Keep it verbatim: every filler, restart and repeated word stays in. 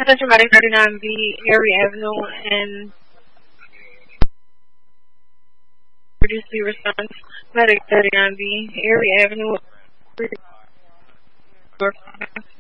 Attention Medic thirty-nine B, Erie Avenue, and emergency response. Medic thirty-nine B, Erie Avenue.